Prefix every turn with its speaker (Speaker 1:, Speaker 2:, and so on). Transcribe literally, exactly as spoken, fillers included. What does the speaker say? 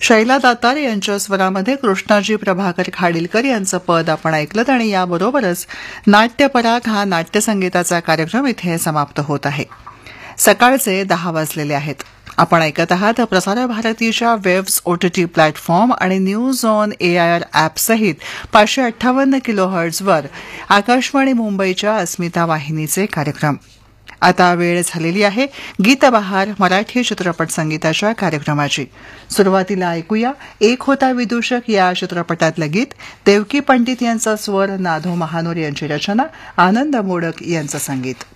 Speaker 1: शैला दातार यांच्या स्वरामध्ये कृष्णाजी प्रभाकर खाडीलकर यांचं पद आपण ऐकलं आणि याबरोबरच नाट्यपराग हा नाट्यसंगीताचा कार्यक्रम इथे समाप्त होत आहे. सकाळचे दहा वाजलेले आहेत. आपण ऐकत आहात प्रसार भारतीच्या वेव्स ओटीटी प्लॅटफॉर्म आणि न्यूज ऑन एआयआर ॲपसहित पाचशे अठ्ठावन्न किलो हर्ट्झवर आकाशवाणी मुंबईच्या अस्मिता वाहिनीचे कार्यक्रम. आता वेळ झालेली आहे गीतबहार मराठी चित्रपट संगीताच्या कार्यक्रमाची. सुरुवातीला ऐकूया एक होता विदूषक या चित्रपटातलं गीत. देवकी पंडित यांचा स्वर, नाधो महानोर यांची रचना, आनंद मोडक यांचं संगीत.